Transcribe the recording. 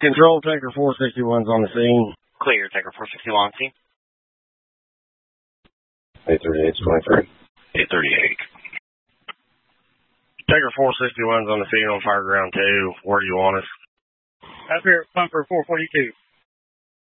Control, Tanker 461's on the scene. Clear, Tanker 461 scene. 838's 23. 838. Tanker 461's on the scene on Fireground 2. Where do you want us? Up here at Bunker 442.